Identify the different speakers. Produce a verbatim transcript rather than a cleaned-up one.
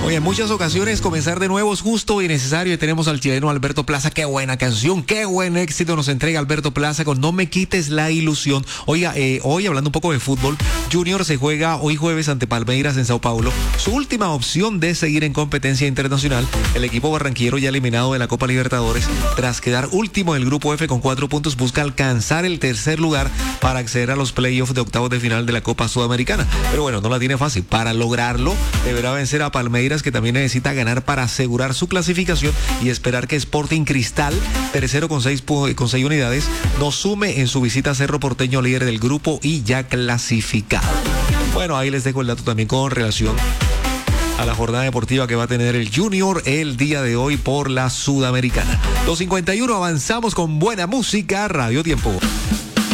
Speaker 1: Oye, en muchas ocasiones comenzar de nuevo es justo y necesario y tenemos al chileno Alberto Plaza. Qué buena canción, qué buen éxito nos entrega Alberto Plaza con No me quites la ilusión. Oiga, eh, hoy hablando un poco de fútbol, Junior se juega hoy jueves ante Palmeiras en Sao Paulo. Su última opción de seguir en competencia internacional. El equipo barranquillero ya eliminado de la Copa Libertadores, tras quedar último del grupo F con cuatro puntos, busca alcanzar el tercer lugar para acceder a los playoffs de octavos de final de la Copa Sudamericana. Pero bueno, no la tiene fácil. Para lograrlo, deberá vencer a Palmeiras, que también necesita ganar para asegurar su clasificación y esperar que Sporting Cristal, tercero con seis, con seis unidades, no sume en su visita a Cerro Porteño, líder del grupo y ya clasificado. Bueno, ahí les dejo el dato también con relación a la jornada deportiva que va a tener el Junior el día de hoy por la Sudamericana. dos cincuenta y uno, avanzamos con buena música, Radio Tiempo.